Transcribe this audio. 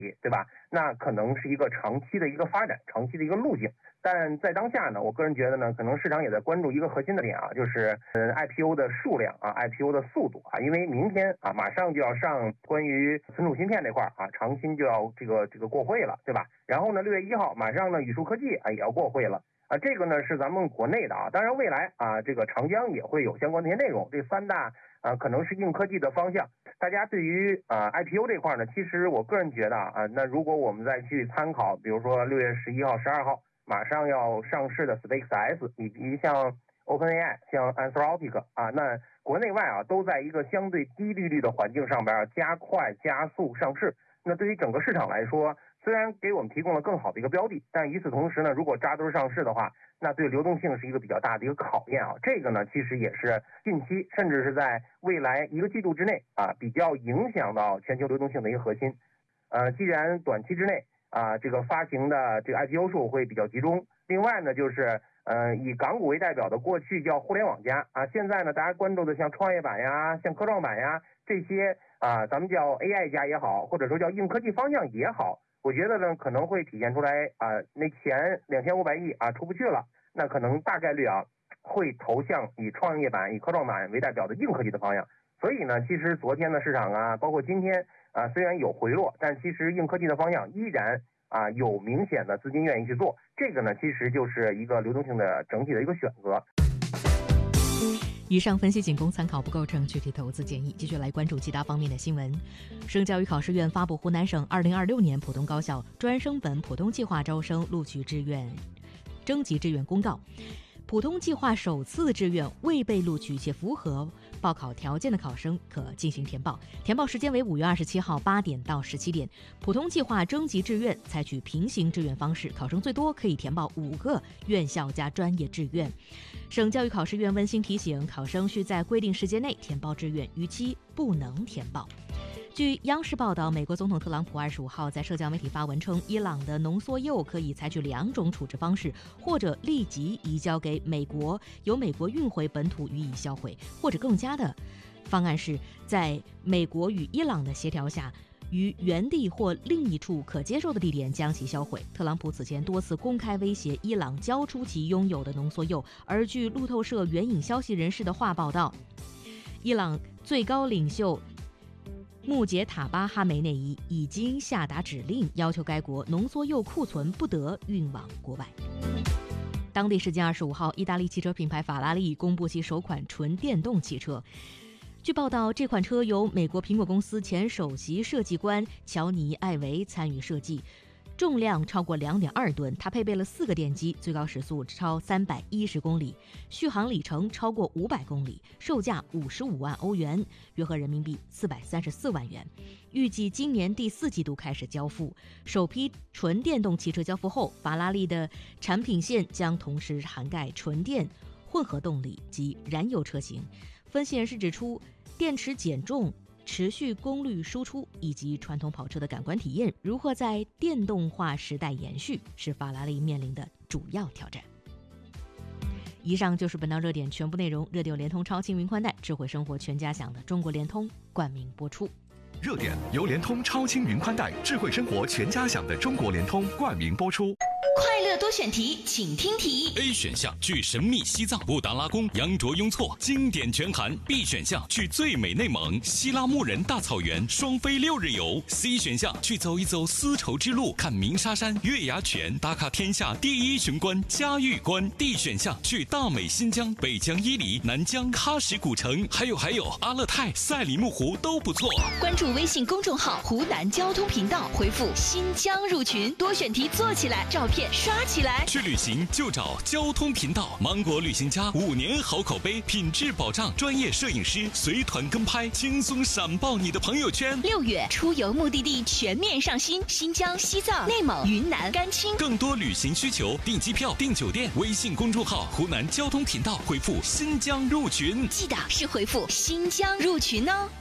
对吧？那可能是一个长期的一个发展，长期的一个路径。但在当下呢，我个人觉得呢，可能市场也在关注一个核心的点啊，就是IPO 的数量啊 ，IPO 的速度啊，因为明天啊马上就要上关于存储芯片这块啊，长芯就要这个过会了，对吧？然后呢，6月1号马上呢宇树科技啊也要过会了。这个呢是咱们国内的啊，当然未来啊，这个长江也会有相关的一些内容。这3大可能是硬科技的方向。大家对于IPO 这块呢，其实我个人觉得那如果我们再去参考，比如说6月11号、12号马上要上市的 SpaceX 以及像 OpenAI、像 Anthropic 那国内外都在一个相对低利率的环境上边加快加速上市。那对于整个市场来说，虽然给我们提供了更好的一个标的，但与此同时呢，如果扎堆上市的话，那对流动性是一个比较大的一个考验啊。这个呢，其实也是近期甚至是在未来1个季度之内比较影响到全球流动性的一个核心。既然短期之内这个发行的这个 IPO 数会比较集中，另外呢就是以港股为代表的过去叫互联网加现在呢大家关注的像创业板呀、像科创板呀这些咱们叫 AI 加也好，或者说叫硬科技方向也好。我觉得呢，可能会体现出来那前2500亿出不去了，那可能大概率会投向以创业板、以科创板为代表的硬科技的方向。所以呢，其实昨天的市场包括今天虽然有回落，但其实硬科技的方向依然有明显的资金愿意去做。这个呢，其实就是一个流动性的整体的一个选择。 以上分析仅供参考，不构成具体投资建议。继续来关注其他方面的新闻。省教育考试院发布湖南省2026年普通高校专升本普通计划招生录取志愿征集志愿公告。普通计划首次志愿未被录取且符合报考条件的考生可进行填报，填报时间为5月27号8点到17点。普通计划征集志愿采取平行志愿方式，考生最多可以填报5个院校加专业志愿。省教育考试院温馨提醒考生需在规定时间内填报志愿，逾期不能填报。据央视报道，美国总统特朗普25号在社交媒体发文称，伊朗的浓缩铀可以采取2种处置方式，或者立即移交给美国，由美国运回本土予以销毁，或者更佳的方案是在美国与伊朗的协调下，于原地或另一处可接受的地点将其销毁。特朗普此前多次公开威胁伊朗交出其拥有的浓缩铀，而据路透社援引消息人士的话报道，伊朗最高领袖穆杰塔巴哈梅内伊已经下达指令，要求该国浓缩铀库存不得运往国外。当地时间25号，意大利汽车品牌法拉利公布其首款纯电动汽车。据报道，这款车由美国苹果公司前首席设计官乔尼·艾维参与设计，重量超过2.2吨，它配备了4个电机，最高时速超310公里，续航里程超过500公里，售价55万欧元，约合人民币434万元。预计今年第4季度开始交付。首批纯电动汽车交付后，法拉利的产品线将同时涵盖纯电、混合动力及燃油车型。分析人士指出，电池减重、持续功率输出以及传统跑车的感官体验如何在电动化时代延续，是法拉利面临的主要挑战。以上就是本档热点全部内容。热点联通超轻云宽带，智慧生活全家享的中国联通冠名播出。 热点由联通超轻云宽带，智慧生活全家享的中国联通冠名播出。 快乐多选题，请听题。 A 选项去神秘西藏布达拉宫羊卓雍措经典全含。 B 选项去最美内蒙希拉木仁大草原双飞6日游。 C 选项去走一走丝绸之路，看鸣沙山月牙泉，打卡天下第1雄关嘉峪关。 D 选项去大美新疆北疆伊犁南疆喀什古城，还有阿勒泰赛里木湖都不错。 关注微信公众号湖南交通频道，回复新疆入群，多选题做起来，照片刷起来。 去旅行就找交通频道，芒果旅行家5年好口碑，品质保障，专业摄影师随团跟拍，轻松闪爆你的朋友圈。 6月出游目的地全面上新，新疆、西藏、内蒙、云南、甘青。 更多旅行需求，订机票、订酒店，微信公众号湖南交通频道回复新疆入群， 记得是回复新疆入群哦。